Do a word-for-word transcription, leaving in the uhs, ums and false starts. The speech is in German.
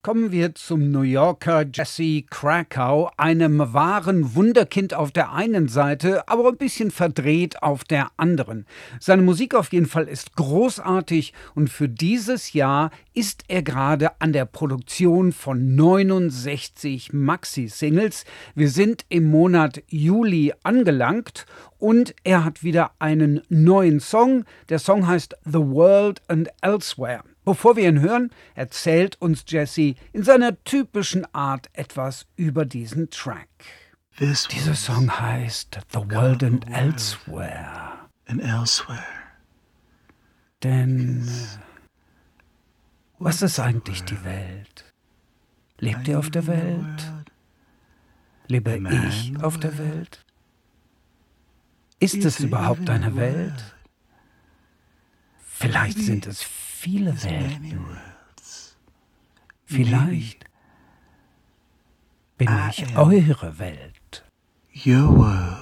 Kommen wir zum New Yorker Jesse Krakow, einem wahren Wunderkind auf der einen Seite, aber ein bisschen verdreht auf der anderen. Seine Musik auf jeden Fall ist großartig und für dieses Jahr ist er gerade an der Produktion von neunundsechzig Maxi-Singles. Wir sind im Monat Juli angelangt und er hat wieder einen neuen Song. Der Song heißt The World and Elsewhere. Bevor wir ihn hören, erzählt uns Jesse in seiner typischen Art etwas über diesen Track. This Dieser Song heißt The World and Elsewhere. and elsewhere. Denn äh, was ist eigentlich die Welt? Lebt ihr auf der Welt? Lebe ich auf der Welt? Ist es überhaupt eine Welt? Vielleicht sind es viele Welten. Vielleicht bin ich eure Welt. Your world.